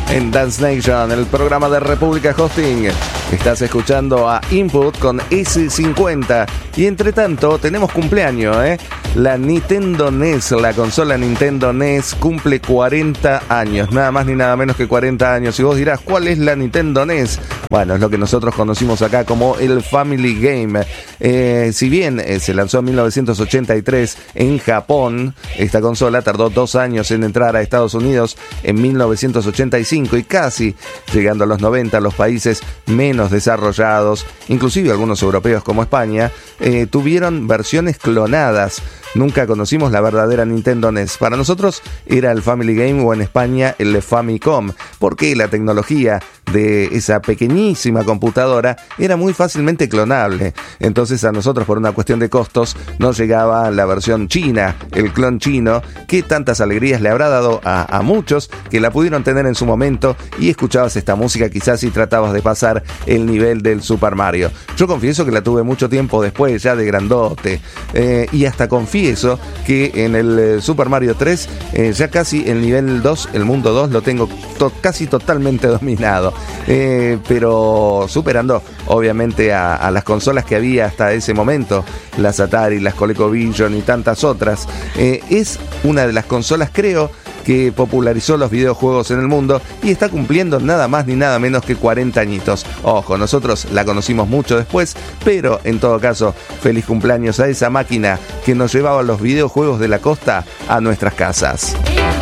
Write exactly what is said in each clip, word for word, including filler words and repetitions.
en Dance Nation, el programa de República Hosting. Estás escuchando a Input con ese cincuenta. Y entre tanto, tenemos cumpleaños, ¿eh? La Nintendo N E S, la consola Nintendo N E S, cumple cuarenta años. Nada más ni nada menos que cuarenta años. Y vos dirás, ¿cuál es la Nintendo N E S? Bueno, es lo que nosotros conocimos acá como el Family Game. Eh, si bien eh, se lanzó en mil novecientos ochenta y tres en Japón, esta consola tardó dos años en entrar a Estados Unidos en mil novecientos ochenta y cinco y casi llegando a los noventa, los países menos desarrollados, inclusive algunos europeos como España, eh, tuvieron versiones clonadas. Nunca conocimos la verdadera Nintendo N E S. Para nosotros era el Family Game o en España el Famicom, porque la tecnología de esa pequeñísima computadora era muy fácilmente clonable. Entonces a nosotros, por una cuestión de costos, nos llegaba la versión china, el clon chino, que tantas alegrías le habrá dado a, a muchos que la pudieron tener en su momento y escuchabas esta música quizás y tratabas de pasar el nivel del Super Mario. Yo confieso que la tuve mucho tiempo después, ya de grandote, eh, y hasta confieso que en el eh, Super Mario tres, eh, ya casi el nivel dos, el mundo dos, lo tengo to- casi totalmente dominado. Eh, pero superando obviamente a, a las consolas que había hasta ese momento, las Atari, las ColecoVision y tantas otras. Eh, es una de las consolas, creo, que popularizó los videojuegos en el mundo y está cumpliendo nada más ni nada menos que cuarenta añitos. Ojo, nosotros la conocimos mucho después, pero en todo caso, feliz cumpleaños a esa máquina que nos llevaba los videojuegos de la costa a nuestras casas.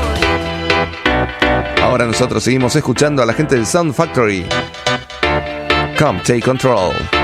Ahora nosotros seguimos escuchando a la gente del Sound Factory. Come, take control.